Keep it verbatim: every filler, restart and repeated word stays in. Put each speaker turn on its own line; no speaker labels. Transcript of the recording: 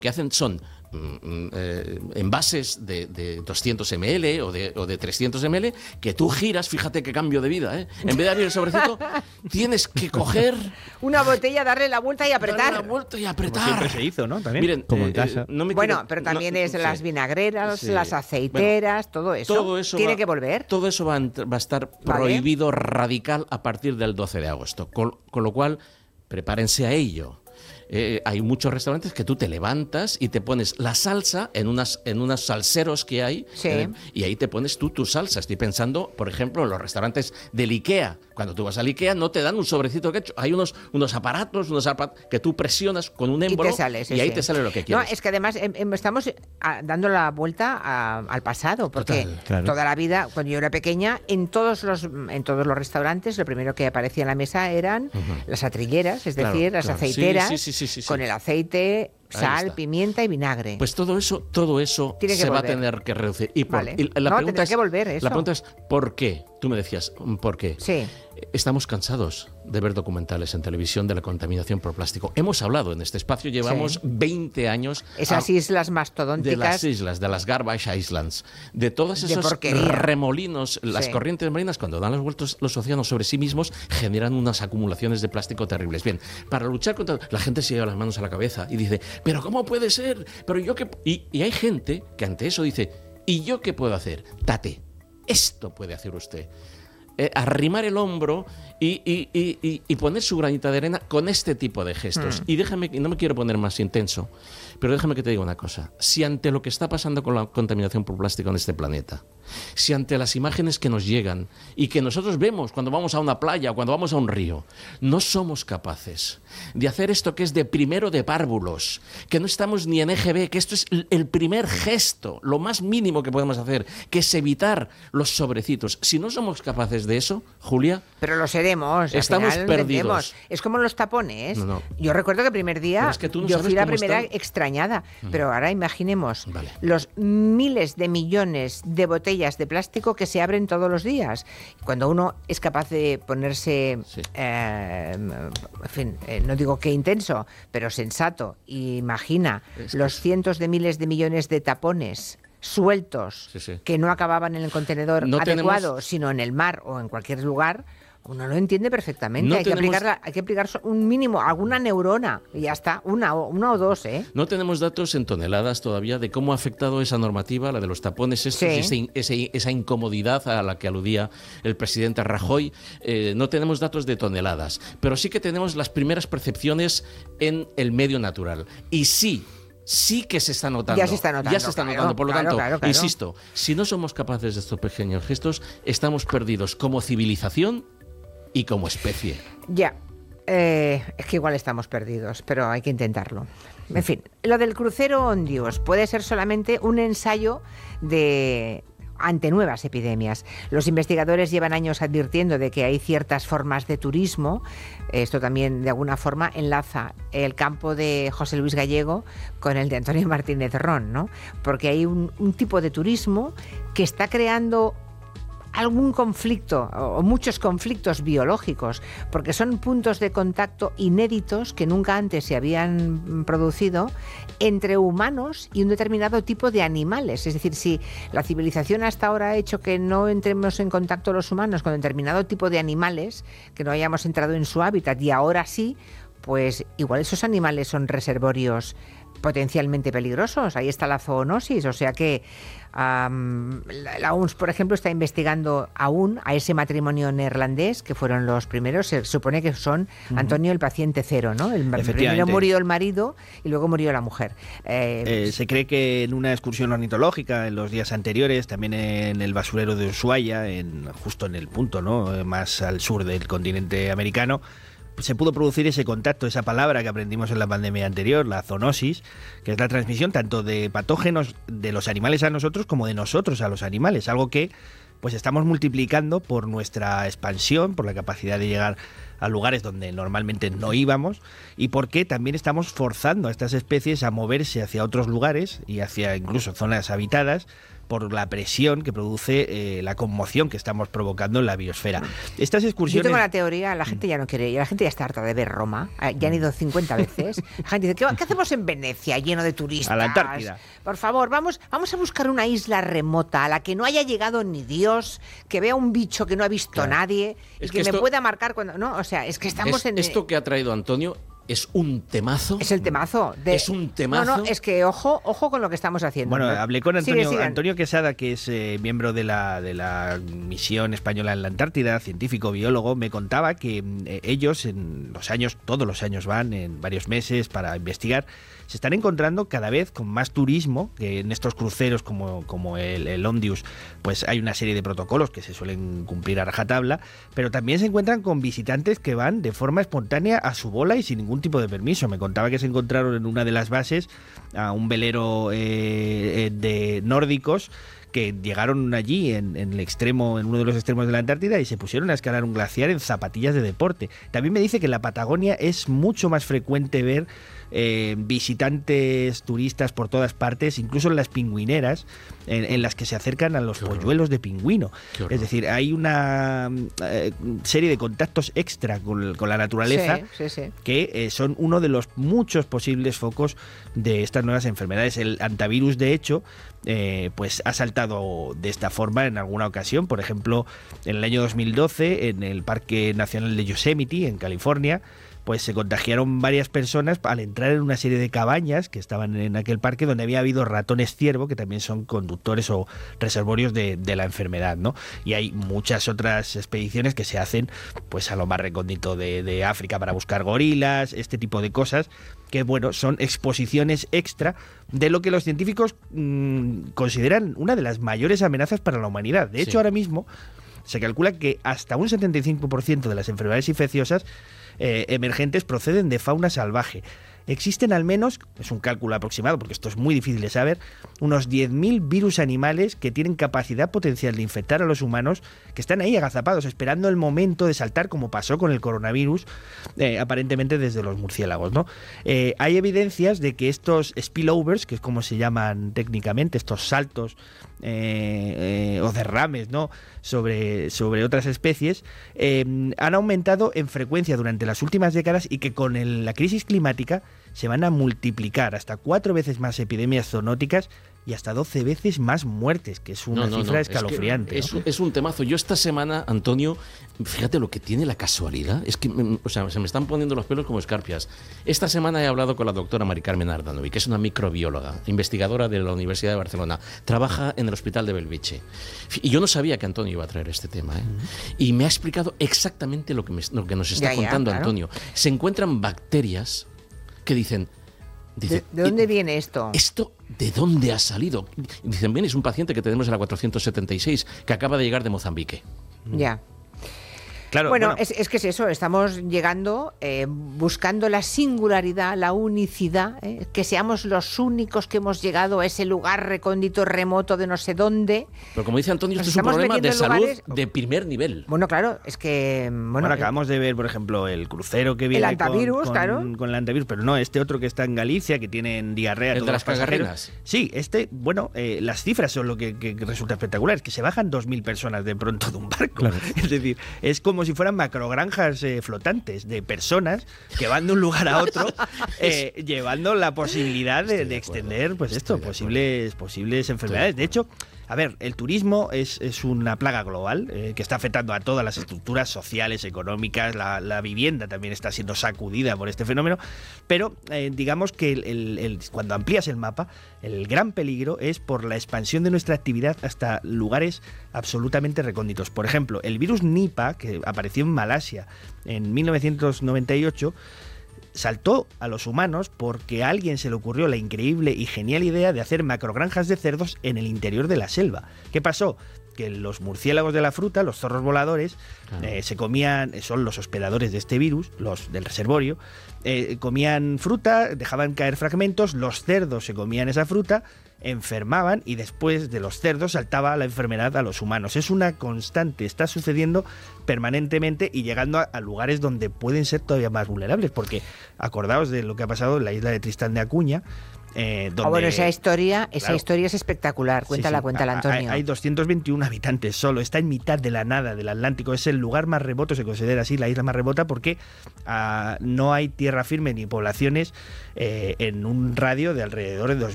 que hacen son mm, eh, envases de, de doscientos mililitros o de, o de trescientos mililitros que tú giras, fíjate qué cambio de vida, ¿eh? En vez de abrir el sobrecito, tienes que coger
una botella, darle la vuelta y apretar.
Darle la vuelta y apretar.
Como siempre se hizo, ¿no? También.
Miren,
como
eh,
en casa.
Eh, no me
bueno,
quiero,
pero también
no,
es
sí.
las vinagreras,
Sí.
las aceiteras,
bueno,
todo eso.
Todo eso
tiene
va,
que volver.
Todo eso va a, va a estar
¿Vale?
prohibido radical a partir del doce de agosto. Con, con lo cual, prepárense a ello. Eh, hay muchos restaurantes que tú te levantas y te pones la salsa en unas en unos salseros que hay,
sí.
eh, y ahí te pones tú tu salsa. Estoy pensando, por ejemplo, en los restaurantes del IKEA. Cuando tú vas al IKEA no te dan un sobrecito que hecho. Hay unos, unos aparatos, unos aparatos que tú presionas con un émbolo y,
sale, sí,
y ahí
sí.
te sale lo que quieres.
No, es que además eh, estamos a, dando la vuelta a, al pasado, porque
Total,
claro.
toda la vida, cuando yo era pequeña, en todos los en todos los restaurantes lo primero que aparecía en la mesa eran uh-huh. las atrilleras, es
claro,
decir, las
claro.
aceiteras,
sí, sí, sí, sí, sí,
con
sí.
el aceite, sal, pimienta y vinagre.
Pues todo eso, todo eso
Tiene que
se
volver.
va a tener que reducir. Y, por,
Vale.
y la
no,
pregunta
tendrá
es,
que volver eso.
La pregunta es, ¿por qué? Tú me decías, ¿por qué?
Sí.
Estamos cansados de ver documentales en televisión de la contaminación por plástico. Hemos hablado en este espacio, llevamos
sí.
veinte años...
Esas
a,
islas mastodónticas.
De las islas, de las Garbage Islands, de todos esos
de
remolinos, las
sí.
corrientes marinas, cuando dan las vueltas los océanos sobre sí mismos, generan unas acumulaciones de plástico terribles. Bien, para luchar contra... La gente se lleva las manos a la cabeza y dice, ¿pero cómo puede ser? Pero yo qué... Y, y hay gente que ante eso dice, ¿y yo qué puedo hacer? Tate, esto puede hacer usted. Eh, arrimar el hombro y, y, y, y poner su granita de arena con este tipo de gestos. Mm. Y déjame, no me quiero poner más intenso, pero déjame que te diga una cosa. Si ante lo que está pasando con la contaminación por plástico en este planeta, si ante las imágenes que nos llegan y que nosotros vemos cuando vamos a una playa o cuando vamos a un río, no somos capaces de hacer esto que es de primero de párvulos, que no estamos ni en E G B, que esto es el primer gesto, lo más mínimo que podemos hacer, que es evitar los sobrecitos. Si no somos capaces de eso, Julia...
Pero lo seremos.
Estamos
al final
perdidos.
Entendemos. Es como los tapones.
No, no.
Yo recuerdo que el primer día
es que tú no
yo fui la
cómo
primera
están...
extrañada. Mm. Pero ahora imaginemos
vale.
los miles de millones de botellas de plástico que se abren todos los días. Cuando uno es capaz de ponerse,
sí.
eh, en fin, eh, no digo que intenso, pero sensato, y imagina
es
los
que...
cientos de miles de millones de tapones sueltos
sí, sí.
que no acababan en el contenedor
no
adecuado,
tenemos...
sino en el mar o en cualquier lugar, uno lo entiende perfectamente.
No
hay,
tenemos...
que aplicar, hay que aplicar un mínimo, alguna neurona, y ya está, una, una o dos, ¿eh?
No tenemos datos en toneladas todavía de cómo ha afectado esa normativa, la de los tapones estos,
sí.
ese, ese, esa incomodidad a la que aludía el presidente Rajoy. Eh, no tenemos datos de toneladas, pero sí que tenemos las primeras percepciones en el medio natural. Y sí, sí que se está notando.
Ya se está notando.
Ya se está
claro,
notando. Por lo
claro,
tanto,
claro, claro.
insisto, si no somos capaces de estos pequeños gestos, estamos perdidos como civilización y como especie.
Ya, eh, es que igual estamos perdidos, pero hay que intentarlo. En fin, lo del crucero Ondios puede ser solamente un ensayo de... ante nuevas epidemias. Los investigadores llevan años advirtiendo de que hay ciertas formas de turismo. Esto también, de alguna forma, enlaza el campo de José Luis Gallego con el de Antonio Martínez Ron, ¿no? Porque hay un, un tipo de turismo que está creando algún conflicto o muchos conflictos biológicos, porque son puntos de contacto inéditos que nunca antes se habían producido entre humanos y un determinado tipo de animales. Es decir, si la civilización hasta ahora ha hecho que no entremos en contacto los humanos con determinado tipo de animales, que no hayamos entrado en su hábitat, y ahora sí, pues igual esos animales son reservorios potencialmente peligrosos. Ahí está la zoonosis, o sea que um, la, la O M S, por ejemplo, está investigando aún a ese matrimonio neerlandés, que fueron los primeros. Se supone que son uh-huh. Antonio el paciente cero, ¿no? El, primero murió el marido y luego murió la mujer.
Eh, eh, se cree que en una excursión ornitológica en los días anteriores, también en el basurero de Ushuaia, en, justo en el punto, ¿no?, más al sur del continente americano, se pudo producir ese contacto, esa palabra que aprendimos en la pandemia anterior, la zoonosis, que es la transmisión tanto de patógenos de los animales a nosotros como de nosotros a los animales, algo que pues estamos multiplicando por nuestra expansión, por la capacidad de llegar a lugares donde normalmente no íbamos, y porque también estamos forzando a estas especies a moverse hacia otros lugares y hacia incluso zonas habitadas por la presión que produce eh, la conmoción que estamos provocando en la biosfera. Estas excursiones...
Yo tengo la teoría, la gente ya no quiere ir, la gente ya está harta de ver Roma, ya han ido cincuenta veces. La gente dice, ¿qué, ¿qué hacemos en Venecia, lleno de turistas?
A la Antártida.
Por favor, vamos, vamos a buscar una isla remota a la que no haya llegado ni Dios, que vea un bicho que no ha visto
Claro.
nadie y
Es
que,
que
me
esto-
pueda marcar cuando... No, o sea, es que estamos
Es-
en...
Esto que ha traído Antonio es un temazo.
Es el temazo. De...
Es un temazo.
No, no, es que ojo, ojo con lo que estamos haciendo.
Bueno,
¿no?
hablé con
Sigue,
Antonio,
sigue.
Antonio Quesada, que es eh, miembro de la, de la misión española en la Antártida, científico, biólogo. Me contaba que eh, ellos en los años, todos los años van, en varios meses para investigar, se están encontrando cada vez con más turismo, que en estos cruceros como, como el, el Ondius, pues hay una serie de protocolos que se suelen cumplir a rajatabla, pero también se encuentran con visitantes que van de forma espontánea a su bola y sin ningún tipo de permiso. Me contaba que se encontraron en una de las bases a un velero eh, eh, de nórdicos que llegaron allí en, en el extremo, en uno de los extremos de la Antártida y se pusieron a escalar un glaciar en zapatillas de deporte. También me dice que en la Patagonia es mucho más frecuente ver eh, visitantes turistas por todas partes, incluso en las pingüineras, en, en las que se acercan a los
Qué horror.
polluelos de pingüino.
Qué horror.
Es decir, hay una eh, serie de contactos extra con, con la naturaleza
Sí, sí, sí.
que eh, son uno de los muchos posibles focos de estas nuevas enfermedades. El antivirus, de hecho, eh, pues ha saltado de esta forma en alguna ocasión. Por ejemplo, en el año dos mil doce, en el Parque Nacional de Yosemite, en California, pues se contagiaron varias personas al entrar en una serie de cabañas que estaban en aquel parque donde había habido ratones ciervo, que también son conductores o reservorios de, de la enfermedad, ¿no? Y hay muchas otras expediciones que se hacen pues a lo más recóndito de, de África para buscar gorilas, este tipo de cosas, que bueno, son exposiciones extra de lo que los científicos mmm, consideran una de las mayores amenazas para la humanidad. De hecho,
Sí.
ahora mismo se calcula que hasta un setenta y cinco por ciento de las enfermedades infecciosas eh, emergentes proceden de fauna salvaje. Existen al menos, es un cálculo aproximado porque esto es muy difícil de saber, unos diez mil virus animales que tienen capacidad potencial de infectar a los humanos, que están ahí agazapados, esperando el momento de saltar, como pasó con el coronavirus, eh, aparentemente desde los murciélagos, ¿no? Eh, hay evidencias de que estos spillovers, que es como se llaman técnicamente, estos saltos eh, eh, o derrames, ¿no?, sobre, sobre otras especies, eh, han aumentado en frecuencia durante las últimas décadas y que con el- la crisis climática se van a multiplicar hasta cuatro veces más epidemias zoonóticas y hasta doce veces más muertes, que es una
No, no,
cifra
no, es que
escalofriante.
Es,
¿no?
un- es un temazo. Yo esta semana, Antonio, fíjate lo que tiene la casualidad. Es que mm, o sea, se me están poniendo los pelos como escarpias. Esta semana he hablado con la doctora Mari Carmen Ardanovi, que es una microbióloga, investigadora de la Universidad de Barcelona. Trabaja en el Hospital de Belviche. Y yo no sabía que Antonio iba a traer este tema. ¿eh? Y me ha explicado exactamente lo que, me- lo que nos está
Ya, ya,
contando
claro.
Antonio. Se encuentran bacterias que dicen...
¿De,
dice,
de dónde
"¿Y
viene esto?
¿Esto de dónde ha salido? Y dicen, bien, es un paciente que tenemos en la cuatrocientos setenta y seis, que acaba de llegar de Mozambique.
Ya.
Claro,
Bueno,
bueno,
Es, es que es eso, estamos llegando eh, buscando la singularidad, la unicidad, eh, que seamos los únicos que hemos llegado a ese lugar recóndito, remoto de no sé dónde.
Pero como dice Antonio,
Nos
esto es un
estamos
problema de
metiendo en
salud
lugares-
de primer nivel.
Bueno, claro, es que... Bueno,
Bueno,
eh,
acabamos de ver, por ejemplo, el crucero que viene con-
antivirus,
con,
claro.
con el antivirus, pero no, este otro que está en Galicia, que tienen diarrea
El de
todos
las
los pasajeros.
cagarrinas.
Sí, este, bueno, eh, las cifras son lo que, que- que resulta espectacular, es que se bajan dos mil personas de pronto de un barco. Es decir, es como si fueran macrogranjas eh, flotantes de personas que van de un lugar a otro, eh, llevando la posibilidad de,
Estoy de
de
acuerdo,
extender, pues
estoy
esto,
de acuerdo.
posibles, posibles enfermedades. De hecho, a ver, el turismo es, es una plaga global eh, que está afectando a todas las estructuras sociales, económicas, la, la vivienda también está siendo sacudida por este fenómeno, pero eh, digamos que el- el- el- cuando amplías el mapa, el gran peligro es por la expansión de nuestra actividad hasta lugares absolutamente recónditos. Por ejemplo, el virus Nipah, que apareció en Malasia en mil novecientos noventa y ocho, saltó a los humanos porque a alguien se le ocurrió la increíble y genial idea de hacer macrogranjas de cerdos en el interior de la selva. ¿Qué pasó? Que los murciélagos de la fruta, los zorros voladores,
Claro.
eh, se comían, son los hospedadores de este virus, los del reservorio, eh, comían fruta, dejaban caer fragmentos, los cerdos se comían esa fruta, enfermaban y después de los cerdos saltaba la enfermedad a los humanos. Es una constante, está sucediendo permanentemente y llegando a, a lugares donde pueden ser todavía más vulnerables, porque acordaos de lo que ha pasado en la isla de Tristán de Acuña, Eh, donde,
ah, bueno, esa historia, esa
claro,
historia es espectacular. Cuéntala,
sí, sí.
cuéntala, Antonio.
Hay, hay doscientos veintiún habitantes solo, está en mitad de la nada del Atlántico, es el lugar más remoto, se considera así, la isla más remota, porque uh, no hay tierra firme ni poblaciones eh, en un radio de alrededor de dos